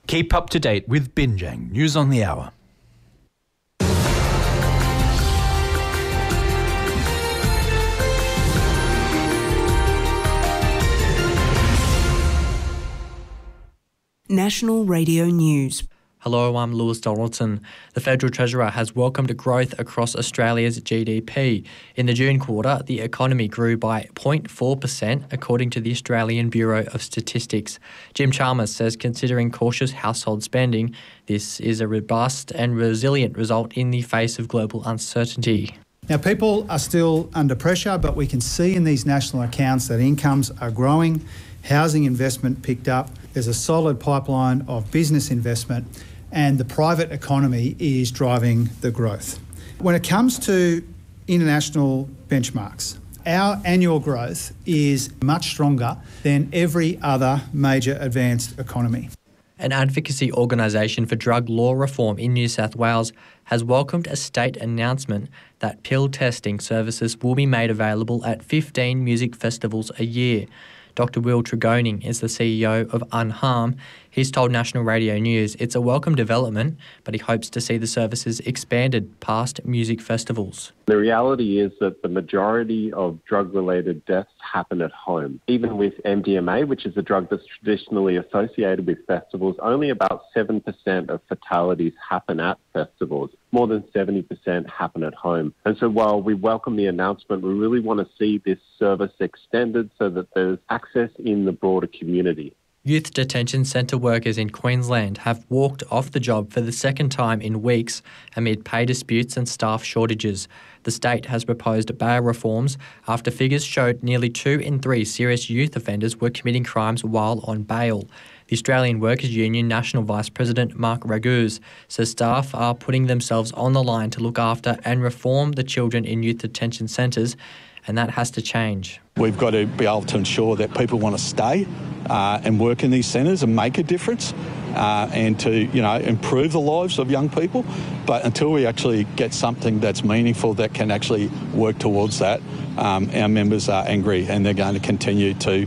Keep up to date with Binjang News on the Hour. National Radio News. Hello, I'm Lewis Donaldson. The Federal Treasurer has welcomed growth across Australia's GDP. In the June quarter, the economy grew by 0.4%, according to the Australian Bureau of Statistics. Jim Chalmers says considering cautious household spending, this is a robust and resilient result in the face of global uncertainty. Now, people are still under pressure, but we can see in these national accounts that incomes are growing, housing investment picked up, there's a solid pipeline of business investment, and the private economy is driving the growth. When it comes to international benchmarks, our annual growth is much stronger than every other major advanced economy. An advocacy organisation for drug law reform in New South Wales has welcomed a state announcement that pill testing services will be made available at 15 music festivals a year. Dr Will Tregoning is the CEO of Unharm. He's told National Radio News it's a welcome development, but he hopes to see the services expanded past music festivals. The reality is that the majority of drug-related deaths happen at home. Even with MDMA, which is a drug that's traditionally associated with festivals, only about 7% of fatalities happen at festivals. More than 70% happen at home. And so while we welcome the announcement, we really want to see this service extended so that there's access in the broader community. Youth detention centre workers in Queensland have walked off the job for the second time in weeks amid pay disputes and staff shortages. The state has proposed bail reforms after figures showed nearly 2 in 3 serious youth offenders were committing crimes while on bail. The Australian Workers' Union National Vice President Mark Raguse says staff are putting themselves on the line to look after and reform the children in youth detention centres, and that has to change. We've got to be able to ensure that people want to stay and work in these centres and make a difference and to, improve the lives of young people. But until we actually get something that's meaningful that can actually work towards that, our members are angry and they're going to continue to,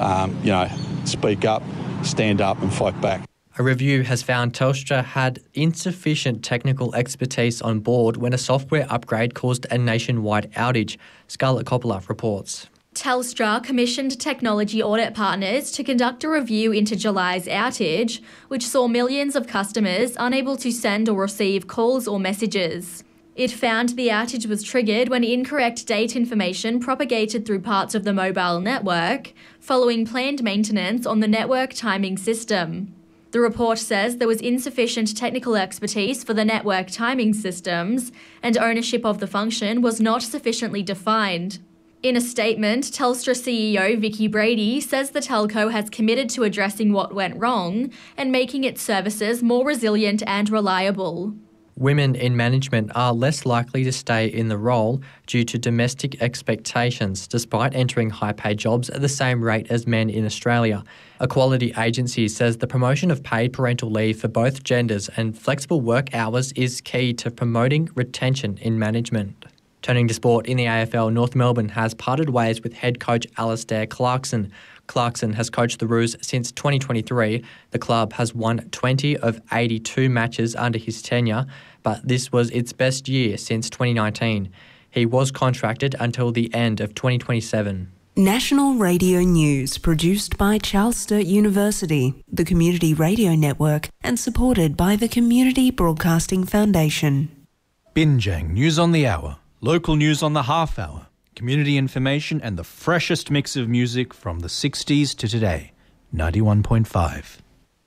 speak up, stand up and fight back. A review has found Telstra had insufficient technical expertise on board when a software upgrade caused a nationwide outage. Scarlett Coppola reports. Telstra commissioned technology audit partners to conduct a review into July's outage, which saw millions of customers unable to send or receive calls or messages. It found the outage was triggered when incorrect date information propagated through parts of the mobile network, following planned maintenance on the network timing system. The report says there was insufficient technical expertise for the network timing systems, and ownership of the function was not sufficiently defined. In a statement, Telstra CEO Vicki Brady says the telco has committed to addressing what went wrong and making its services more resilient and reliable. Women in management are less likely to stay in the role due to domestic expectations, despite entering high-paid jobs at the same rate as men in Australia. Equality Agency says the promotion of paid parental leave for both genders and flexible work hours is key to promoting retention in management. Turning to sport, in the AFL, North Melbourne has parted ways with head coach Alistair Clarkson. Clarkson has coached the Roos since 2023. The club has won 20 of 82 matches under his tenure, but this was its best year since 2019. He was contracted until the end of 2027. National Radio News, produced by Charles Sturt University, the Community Radio Network, and supported by the Community Broadcasting Foundation. Binjang News on the Hour, local news on the half hour, community information and the freshest mix of music from the 60s to today. 91.5.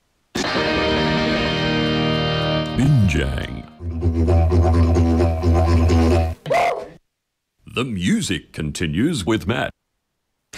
Binjang. The music continues with Matt.